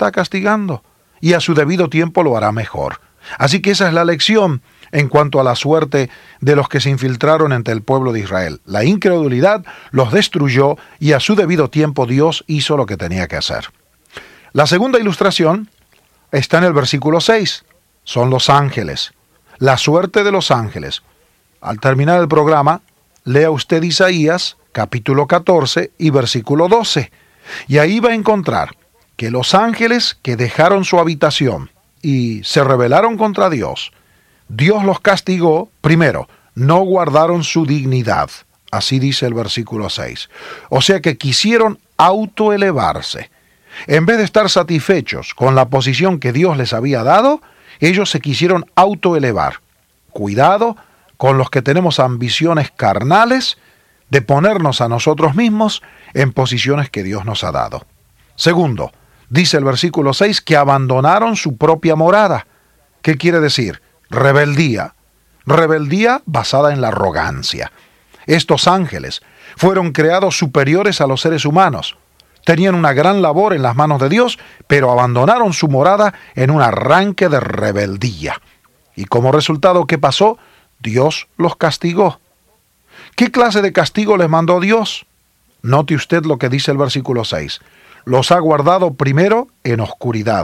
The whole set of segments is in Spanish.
está castigando y a su debido tiempo lo hará mejor. Así que esa es la lección en cuanto a la suerte de los que se infiltraron entre el pueblo de Israel. La incredulidad los destruyó y a su debido tiempo Dios hizo lo que tenía que hacer. La segunda ilustración está en el versículo 6. Son los ángeles. La suerte de los ángeles. Al terminar el programa, lea usted Isaías, capítulo 14 y versículo 12. Y ahí va a encontrar que los ángeles que dejaron su habitación y se rebelaron contra Dios, Dios los castigó. Primero, no guardaron su dignidad. Así dice el versículo 6. O sea que quisieron autoelevarse. En vez de estar satisfechos con la posición que Dios les había dado, ellos se quisieron autoelevar. Cuidado con los que tenemos ambiciones carnales de ponernos a nosotros mismos en posiciones que Dios nos ha dado. Segundo, dice el versículo 6 que abandonaron su propia morada. ¿Qué quiere decir? Rebeldía. Rebeldía basada en la arrogancia. Estos ángeles fueron creados superiores a los seres humanos. Tenían una gran labor en las manos de Dios, pero abandonaron su morada en un arranque de rebeldía. Y como resultado, ¿qué pasó? Dios los castigó. ¿Qué clase de castigo les mandó Dios? Note usted lo que dice el versículo 6. Los ha guardado primero en oscuridad.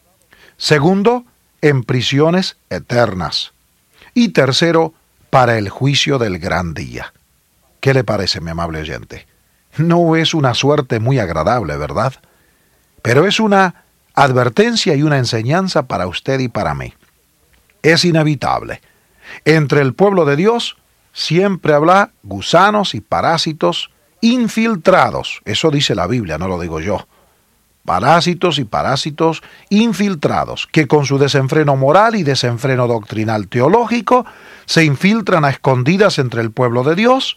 Segundo, en prisiones eternas. Y tercero, para el juicio del gran día. ¿Qué le parece, mi amable oyente? No es una suerte muy agradable, ¿verdad? Pero es una advertencia y una enseñanza para usted y para mí. Es inevitable. Entre el pueblo de Dios siempre habrá gusanos y parásitos infiltrados. Eso dice la Biblia, no lo digo yo. Parásitos y parásitos infiltrados, que con su desenfreno moral y desenfreno doctrinal teológico se infiltran a escondidas entre el pueblo de Dios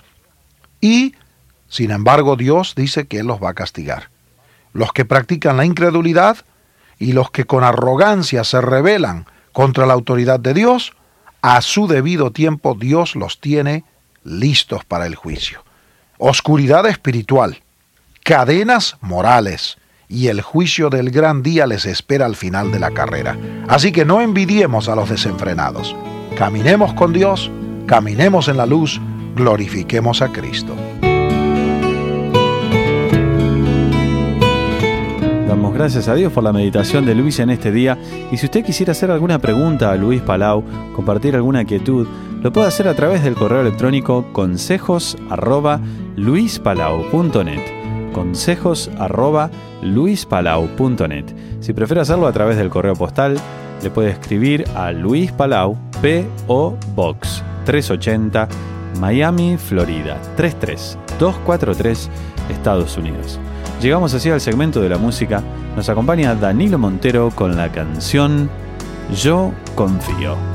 y, sin embargo, Dios dice que Él los va a castigar. Los que practican la incredulidad y los que con arrogancia se rebelan contra la autoridad de Dios, a su debido tiempo Dios los tiene listos para el juicio. Oscuridad espiritual, cadenas morales, y el juicio del gran día les espera al final de la carrera. Así que no envidiemos a los desenfrenados. Caminemos con Dios, caminemos en la luz, glorifiquemos a Cristo. Damos gracias a Dios por la meditación de Luis en este día. Y si usted quisiera hacer alguna pregunta a Luis Palau, compartir alguna quietud, lo puede hacer a través del correo electrónico consejos@luispalau.net. consejos@luispalau.net. Si prefiere hacerlo a través del correo postal, le puede escribir a Luis Palau, P.O. Box 380, Miami, Florida 33243, Estados Unidos. Llegamos así al segmento de la música. Nos acompaña Danilo Montero con la canción Yo Confío.